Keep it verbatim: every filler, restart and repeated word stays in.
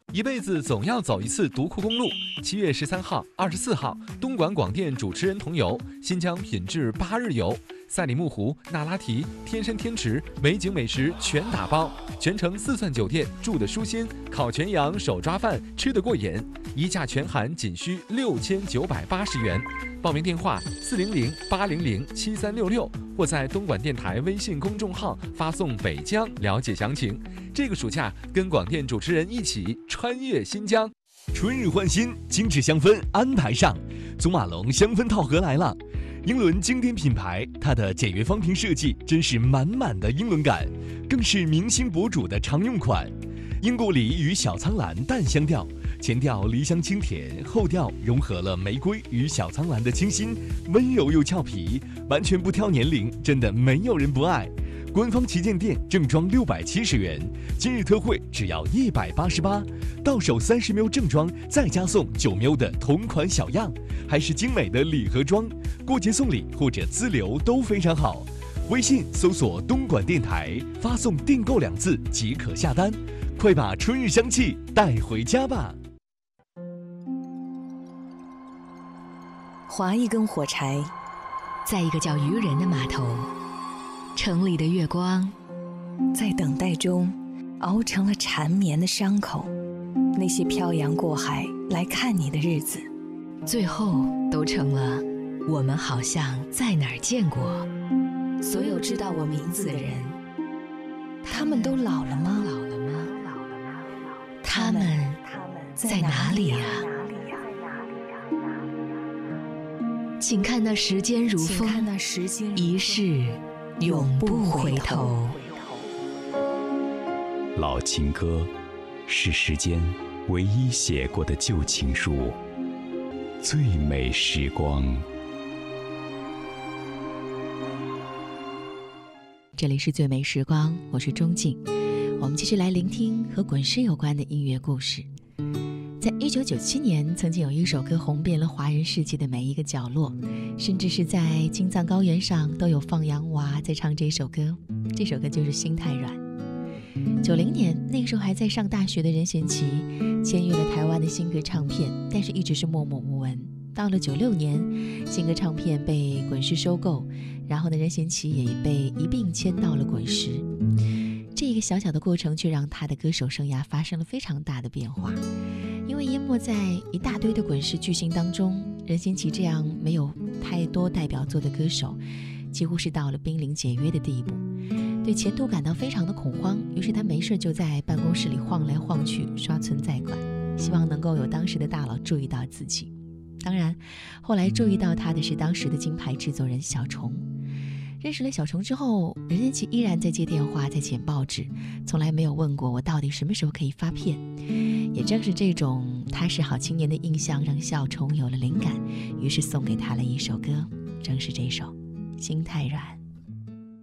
一辈子总要走一次独库公路。七月十三号、二十四号，东莞广电主持人同游新疆品质八日游，赛里木湖、那拉提、天山天池，美景美食全打包，全程四钻酒店，住得舒心，烤全羊、手抓饭吃得过瘾，一价全含仅需六千九百八十元。报名电话四零零八零零七三六六，或在东莞电台微信公众号发送北疆了解详情。这个暑假跟广电主持人一起穿越新疆。 春日换新，精致香氛安排上，祖马龙香氛套盒来了。英伦经典品牌，它的简约方瓶设计真是满满的英伦感，更是明星博主的常用款。英国梨与小苍兰淡香调，前调梨香清甜，后调融合了玫瑰与小苍兰的清新，温柔又俏皮，完全不挑年龄，真的没有人不爱。官方旗舰店正装六百七十元，今日特惠只要一百八十八，到手三十 ml 正装，再加送九 ml 的同款小样，还是精美的礼盒装，过节送礼或者自留都非常好。微信搜索东莞电台，发送订购两字即可下单，快把春日香气带回家吧。 划一根火柴， 在一个叫渔人的码头，城里的月光在等待中熬成了缠绵的伤口。那些漂洋过海来看你的日子， 最后都成了我们好像在哪儿见过。 所有知道我名字的人，他们都老了吗？ 老了吗？他们在哪里啊？请看那时间如风，一世永不回头。 老情歌是时间唯一写过的旧情书，最美时光。 这里是最美时光，我是钟静。我们继续来聆听和滚石有关的音乐故事。在一九九七年，曾经有一首歌红遍了华人世界的每一个角落，甚至是在青藏高原上都有放羊娃在唱这首歌。这首歌就是《心太软》。九零年，那个时候还在上大学的任贤齐签约了台湾的新歌唱片，但是一直是默默无闻。到了九六年，新歌唱片被滚石收购，然后呢，任贤齐也被一并签到了滚石。这一个小小的过程却让他的歌手生涯发生了非常大的变化，因为淹没在一大堆的滚石巨星当中，任贤齐这样没有太多代表作的歌手几乎是到了濒临解约的地步，对前途感到非常的恐慌，于是他没事就在办公室里晃来晃去刷存在感，希望能够有当时的大佬注意到自己。当然后来注意到他的是当时的金牌制作人小虫。认识了小虫之后，任贤齐依然在接电话，在剪报纸，从来没有问过我到底什么时候可以发片。也正是这种他是好青年的印象让小虫有了灵感，于是送给他了一首歌，正是这首《心太软》。